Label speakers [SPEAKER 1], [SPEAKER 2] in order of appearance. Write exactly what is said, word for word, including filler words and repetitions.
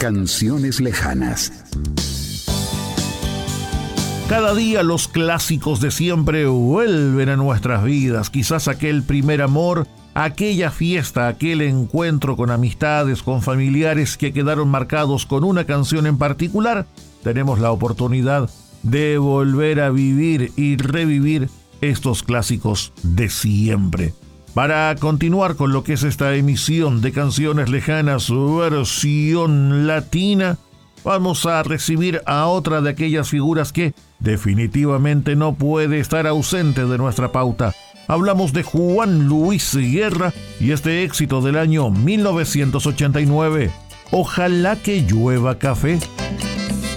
[SPEAKER 1] Canciones lejanas.
[SPEAKER 2] Cada día los clásicos de siempre vuelven a nuestras vidas. Quizás aquel primer amor, aquella fiesta, aquel encuentro con amistades, con familiares que quedaron marcados con una canción en particular. Tenemos la oportunidad de volver a vivir y revivir estos clásicos de siempre. Para continuar con lo que es esta emisión de Canciones Lejanas versión latina, vamos a recibir a otra de aquellas figuras que definitivamente no puede estar ausente de nuestra pauta. Hablamos de Juan Luis Guerra y este éxito del año mil novecientos ochenta y nueve, Ojalá que llueva café.